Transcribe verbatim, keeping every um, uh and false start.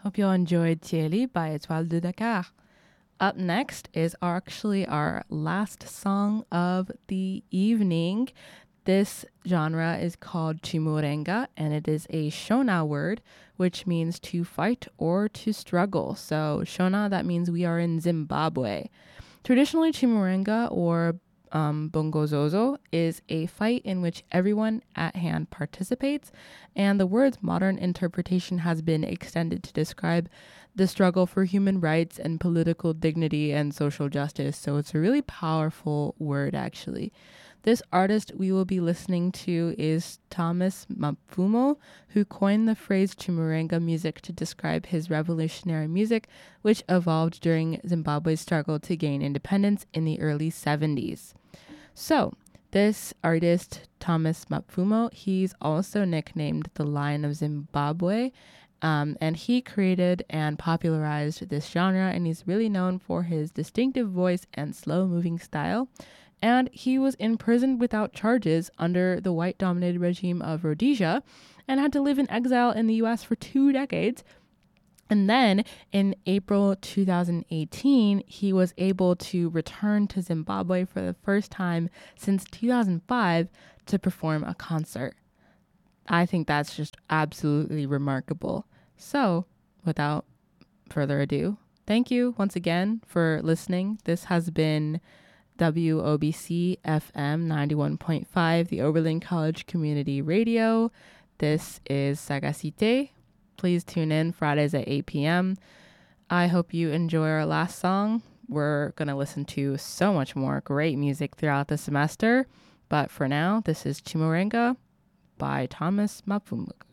Hope you all enjoyed Tieli by Etoile de Dakar. Up next is our, actually our last song of the evening. This genre is called Chimurenga, and it is a Shona word, which means to fight or to struggle. So Shona, that means we are in Zimbabwe. Traditionally, Chimurenga or um, Bongozozo is a fight in which everyone at hand participates, and the word's modern interpretation has been extended to describe the struggle for human rights and political dignity and social justice. So it's a really powerful word, actually. This artist we will be listening to is Thomas Mapfumo, who coined the phrase Chimurenga music to describe his revolutionary music, which evolved during Zimbabwe's struggle to gain independence in the early seventies. So, this artist, Thomas Mapfumo, he's also nicknamed the Lion of Zimbabwe, um, and he created and popularized this genre, and he's really known for his distinctive voice and slow-moving style. And he was imprisoned without charges under the white-dominated regime of Rhodesia and had to live in exile in the U S for two decades. And then in April two thousand eighteen, he was able to return to Zimbabwe for the first time since two thousand five to perform a concert. I think that's just absolutely remarkable. So, without further ado, thank you once again for listening. This has been W O B C F M ninety-one point five, the Oberlin College Community Radio. This is Sagacite. Please tune in Fridays at eight p.m. I hope you enjoy our last song. We're going to listen to so much more great music throughout the semester. But for now, this is Chimurenga by Thomas Mapfumo.